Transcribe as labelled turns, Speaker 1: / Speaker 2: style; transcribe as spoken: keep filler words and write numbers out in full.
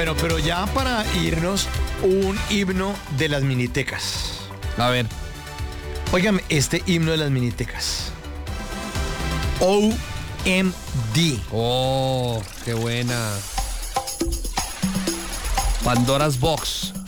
Speaker 1: Bueno, pero ya para irnos, un himno de las minitecas.
Speaker 2: A ver.
Speaker 1: Óigame, este himno de las minitecas. O M D.
Speaker 2: Oh, qué buena. Pandora's Box.